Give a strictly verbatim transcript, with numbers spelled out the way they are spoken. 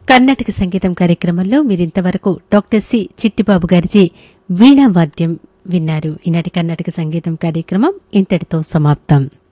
కర్ణాటక సంగీతం కార్యక్రమంలో మీరింతవరకు డాక్టర్ సి చిట్టిబాబు గారిచే వీణా వాద్యం విన్నారు. ఈనాటి కర్ణాటక సంగీతం కార్యక్రమం ఇంతటితో సమాప్తం.